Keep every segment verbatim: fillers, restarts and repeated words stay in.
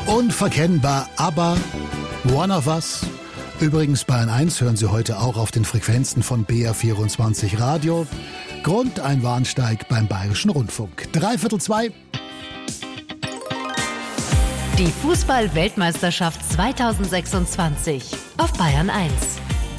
Unverkennbar, aber One of Us. Übrigens Bayern eins hören Sie heute auch auf den Frequenzen von B R vierundzwanzig Radio. Grund ein Warnsteig beim Bayerischen Rundfunk. Dreiviertel zwei. Die Fußball-Weltmeisterschaft zweitausendsechsundzwanzig auf Bayern eins.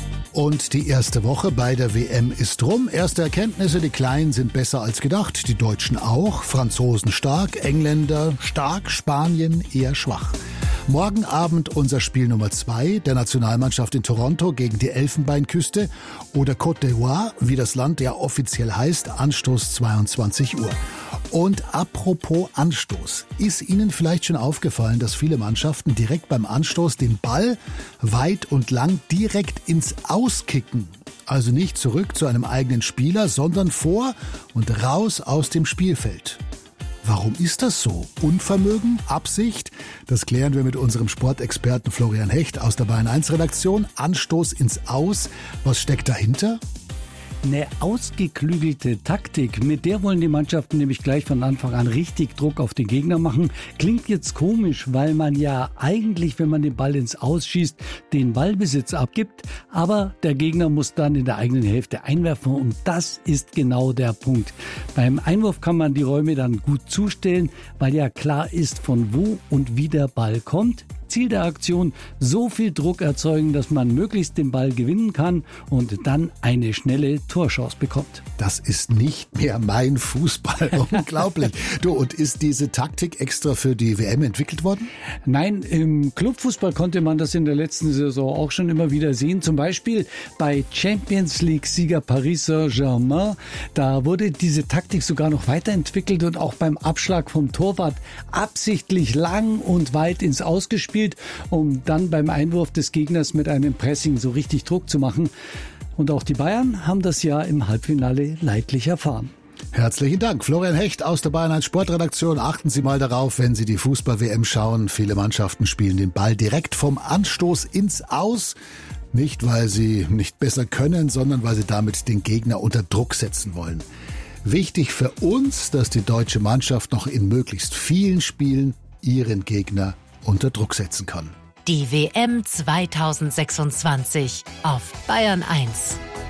Und die erste Woche bei der W M ist rum. Erste Erkenntnisse, die Kleinen sind besser als gedacht, die Deutschen auch, Franzosen stark, Engländer stark, Spanien eher schwach. Morgen Abend unser Spiel Nummer zwei der Nationalmannschaft in Toronto gegen die Elfenbeinküste oder Côte d'Ivoire, wie das Land ja offiziell heißt, Anstoß zweiundzwanzig Uhr. Und apropos Anstoß, ist Ihnen vielleicht schon aufgefallen, dass viele Mannschaften direkt beim Anstoß den Ball weit und lang direkt ins Aus kicken? Also nicht zurück zu einem eigenen Spieler, sondern vor und raus aus dem Spielfeld. Warum ist das so? Unvermögen? Absicht? Das klären wir mit unserem Sportexperten Florian Hecht aus der Bayern eins Redaktion. Anstoß ins Aus. Was steckt dahinter? Eine ausgeklügelte Taktik, mit der wollen die Mannschaften nämlich gleich von Anfang an richtig Druck auf den Gegner machen. Klingt jetzt komisch, weil man ja eigentlich, wenn man den Ball ins Ausschießt, den Ballbesitz abgibt. Aber der Gegner muss dann in der eigenen Hälfte einwerfen und das ist genau der Punkt. Beim Einwurf kann man die Räume dann gut zustellen, weil ja klar ist, von wo und wie der Ball kommt. Ziel der Aktion, so viel Druck erzeugen, dass man möglichst den Ball gewinnen kann und dann eine schnelle Torchance bekommt. Das ist nicht mehr mein Fußball. Unglaublich. Du, und ist diese Taktik extra für die W M entwickelt worden? Nein, im Clubfußball konnte man das in der letzten Saison auch schon immer wieder sehen. Zum Beispiel bei Champions League-Sieger Paris Saint-Germain. Da wurde diese Taktik sogar noch weiterentwickelt und auch beim Abschlag vom Torwart absichtlich lang und weit ins Aus gespielt, um dann beim Einwurf des Gegners mit einem Pressing so richtig Druck zu machen. Und auch die Bayern haben das ja im Halbfinale leidlich erfahren. Herzlichen Dank. Florian Hecht aus der Bayern eins Sportredaktion. Achten Sie mal darauf, wenn Sie die Fußball-W M schauen. Viele Mannschaften spielen den Ball direkt vom Anstoß ins Aus. Nicht, weil sie nicht besser können, sondern weil sie damit den Gegner unter Druck setzen wollen. Wichtig für uns, dass die deutsche Mannschaft noch in möglichst vielen Spielen ihren Gegner unter Druck setzen kann. Die W M zweitausendsechsundzwanzig auf Bayern eins.